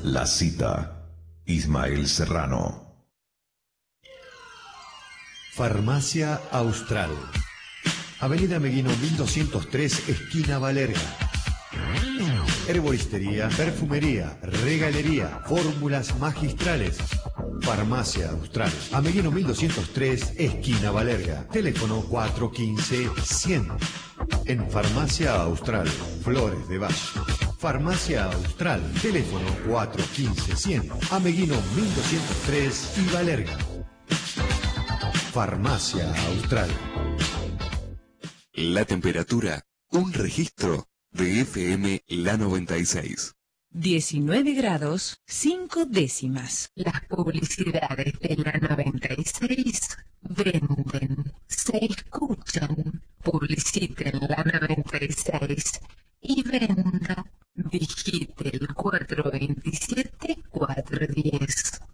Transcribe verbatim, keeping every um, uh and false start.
La Cita, Ismael Serrano. Farmacia Austral, Avenida Meguino mil doscientos tres, esquina Valerga. Herboristería, perfumería, regalería, fórmulas magistrales. Farmacia Austral, Ameguino mil doscientos tres, esquina Valerga. Teléfono cuatro uno cinco, cien. En Farmacia Austral, Flores de Valle. Farmacia Austral, teléfono cuatro uno cinco, cien. Ameguino mil doscientos tres y Valerga. Farmacia Austral. La temperatura, un registro de F M La noventa y seis. diecinueve grados, cinco décimas. Las publicidades de La noventa y seis venden, se escuchan. Publiciten La noventa y seis y venda. Digite el cuatro dos siete, cuatro uno cero.